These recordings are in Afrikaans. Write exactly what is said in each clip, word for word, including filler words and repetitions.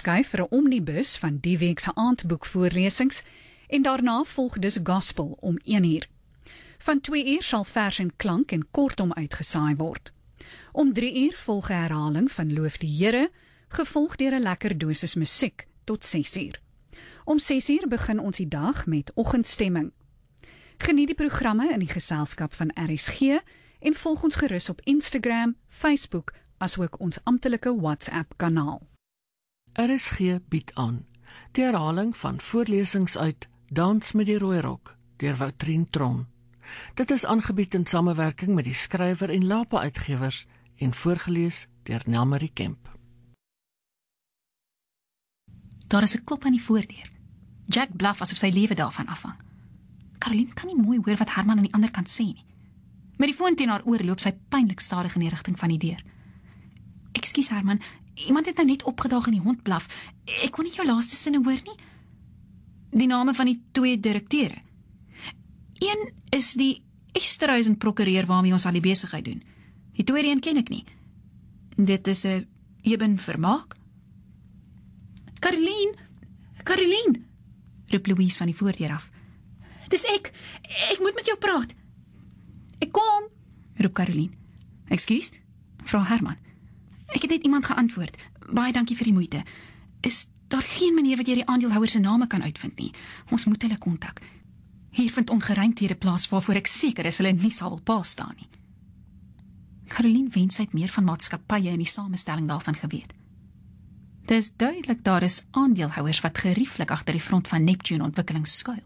verskuif vir 'n omnibus van die week se aandboekvoorlesings en daarna volg dus gospel om een uur. Van twee uur sal vers en klank en kortom uitgesaai word. Om drie uur volg 'n herhaling van Loof die Here, gevolg deur 'n lekker dosis musiek tot ses uur. Om ses uur begin ons die dag met oggendstemming. Geniet die programme in die geselskap van R S G en volg ons gerus op Instagram, Facebook, asook ons amptelike WhatsApp-kanaal. R S G bied aan die herhaling van voorlesings uit Dans met die Rooi Rok deur Woutrien Tron. Dit is aangebied in samewerking met die skrywer en Lapa Uitgewers en voorgelees deur Nelmarie Kemp. Daar is 'n klop aan die voordeur. Jack blaf asof sy lewe daarvan afhang. Caroline kan nie mooi hoor wat Herman aan die ander kant sê nie. Met die foon teen haar oor loop sy pynlik stadig in die rigting van die deur. Ekskuus Herman, iemand het nou net opgedaag en die hond blaf. Ek kon nie jou laaste sinne hoor nie. Die name van die twee direkteure. Een is die Esterhuizen prokureur waarmee ons al die besigheid doen. Die tweede een ken ek nie. Dit is 'n Eben Vermaak. Caroline, Caroline, roep Louise van die voordeur af. Dis ek, ek moet met jou praat. Ek kom, roep Caroline. Ekskuus, vra Herman. Ek het net iemand geantwoord. Baie dankie vir die moeite. Is daar geen manier wat jy die aandeelhouers se name kan uitvind nie? Ons moet hulle kontak. Hier vind ongeruimdhede plaas waarvoor ek seker is hulle nie sal wil pa staan nie. Caroline wens sy het meer van maatskappye en die samestelling daarvan geweet. Dit is duidelik daar is aandeelhouers wat gerieflik agter die front van Neptune ontwikkeling skuil.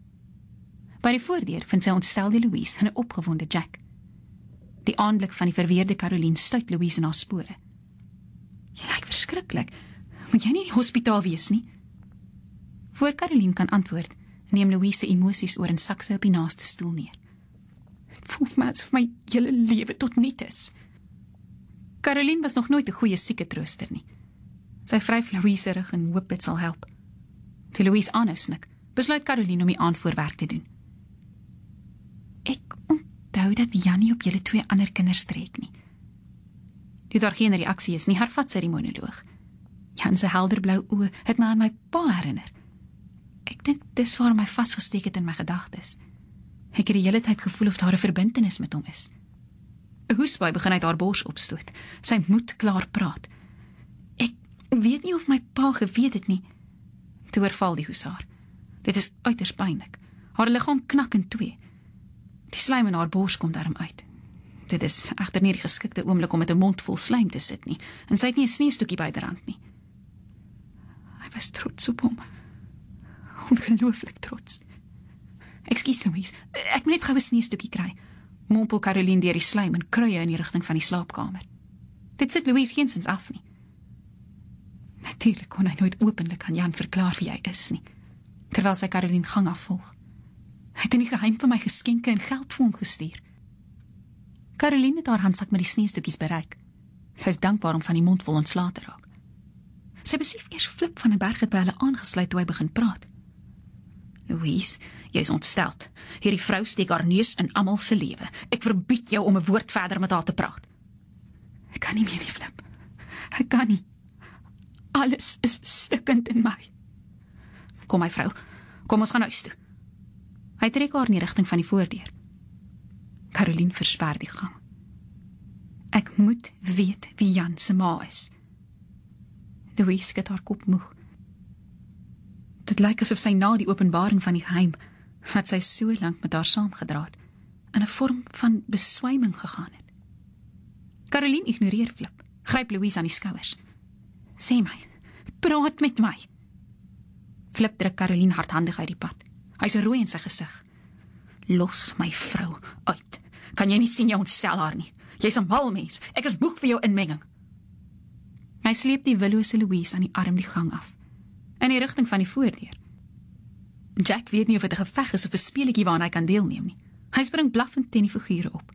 By die voordeur vind sy ontstelde Louise en 'n opgewonde Jack. Die aanblik van die verweerde Caroline stuit Louise in haar spore. Jy lyk verskriklik. Moet jy nie in die hospitaal wees nie? Voor Caroline kan antwoord, neem Louise se emosies oor en sak sy op die naaste stoel neer. Het voel vir my asof my hele lewe tot niet is. Caroline was nog nooit 'n goeie sieke trooster nie. Sy vryf Louise se rug en hoop dit sal help. Toe Louise aanhou snik, besluit Caroline om die aanvoerwerk te doen. Ek onthou dat Jannie op julle twee ander kinders trek nie. Toe daar geen reaksie is nie, hervat sy die monoloog. Jan se helderblou oë het my aan my pa herinner. Ek dink dis waarom hy vasgesteek het in my gedagtes. Ek het die hele tyd gevoel of daar 'n verbintenis met hom is. 'n Hoesbaai begin uit haar bors opstoot. Sy moet klaar praat. Ek weet nie of my pa geweet het nie. Toe oorval die hoes haar. Dit is uiters pynlik. Haar liggaam knak in twee. Die slijm in haar bors kom daarom uit. Dit is egter nie die geskikte oomblik om met 'n mond vol slijm te sit nie, en sy het nie 'n sneestukkie byderhand nie. Hy was trots op hom. Ongelooflik trots. Ekskuus Louise, ek moet net gou 'n sneestukkie kry. Mompel Caroline deur die slijm en kruie in die rigting van die slaapkamer. Dit sit Louise geensins af nie. Natuurlik kon hy nooit openlik aan Jan verklaar wie hy is nie, terwyl sy Caroline gang afvolg. Hy het in die geheim van my geskenke en geld vir hom gestuur. Caroline het haar handsak met die sneestukkies bereik. Sy is dankbaar om van die mond vol ontslae te raak. Sy besef eers Flip van 'n berg het by hulle aangesluit toe hy begin praat. Louise, jy is ontsteld. Hierdie vrou steek haar neus in almal se lewe. Ek verbied jou om 'n woord verder met haar te praat. Ek kan nie meer nie, Flip. Ek kan nie. Alles is stikkend in my. Kom my vrou, kom ons gaan huis toe. Hy trek haar in die rigting van die voordeur. Caroline versper die gang. Ek moet weet wie Jan se ma is. Louise skud haar kop moeg. Dit lyk asof sy na die openbaring van die geheim, wat sy so lank met haar saamgedra het, in 'n vorm van beswyming gegaan het. Caroline ignoreer Flip, gryp Louise aan die skouers. Sê my, praat met my. Flip druk Caroline hardhandig uit die pad. Hy's rooi in sy gesig. Los my vrou uit. Kan jy nie sien jy ontstel haar nie? Jy's 'n mal mens. Ek is moeg vir jou inmenging. Hy sleep die willose Louise aan die arm die gang af, in die rigting van die voordeur. Jack weet nie of dit 'n geveg is of 'n speletjie waaraan hy kan deelneem nie. Hy spring blaffend teen die figure op.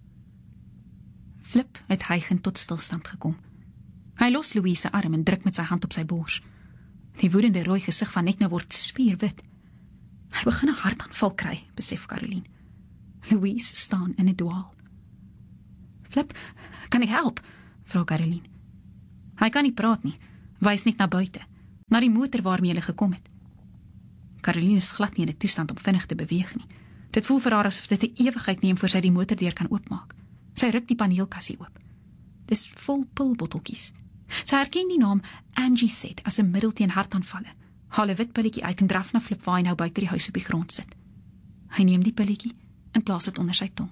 Flip het hygend tot stilstand gekom. Hy los Louise se arm en druk met sy hand op sy bors. Die woedende rooi gesig van net nou word spierwit. Hy begin 'n hartaanval kry, besef Caroline. Louise staan in 'n dwaal. Flip, kan ek help? Vra Caroline. Hy kan nie praat nie, wys net na buite. Na die motor waarmee hulle gekom het. Caroline is glad nie in 'n toestand om vinnig te beweeg nie. Dit voel vir haar asof dit 'n ewigheid neem voor sy die motordeur kan oopmaak. Sy ruk die paneelkassie oop. Dis vol pilbotteltjies. Sy herken die naam Angie Said as 'n middel teen hartaanvalle. Haal 'n wit pilletjie uit en draf na Flip waar hy nou buite die huis op die grond sit. Hy neem die pilletjie en plaas dit onder sy tong.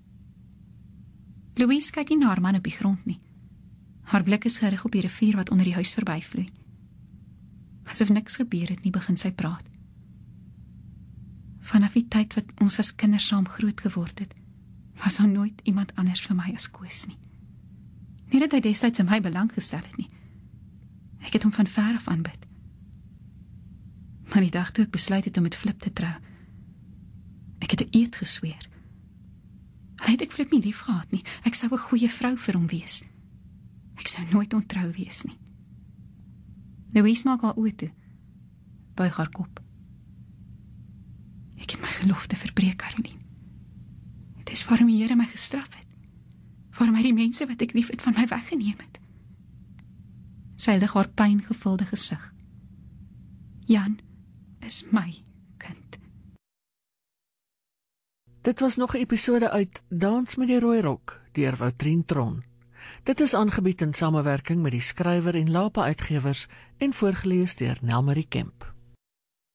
Louise kyk nie na haar man op die grond nie. Haar blik is gerig op die rivier wat onder die huis verbyvloei. Asof niks gebeur het nie, begin sy praat. Vanaf die tyd wat ons as kinders saam groot geword het, was daar nooit iemand anders vir my as Koos nie. Nie dat hy destyds in my belang gestel het nie. Ek het hom van ver af aanbid. Maar die dag toe ek besluit het om met Flip te trou, ek het 'n eed gesweer. Al het ek Flip nie lief gehad nie, ek sou 'n goeie vrou vir hom wees. Ek sou nooit ontrou wees nie. Louise maak haar oë toe, buig haar kop. Ek het my gelofte verbreek, Caroline. Dit is waarom die Here my gestraf het. Waarom hy die mense wat ek lief het van my weggeneem het. Sy lig haar pyngevulde gesig. Jan is my kind. Dit was nog 'n episode uit Dans met die Rooi Rok deur Woutrien Tron. Dit is aangebied in samewerking met die skrywer en Lapa Uitgewers en voorgeles deur Nelmarie Kemp.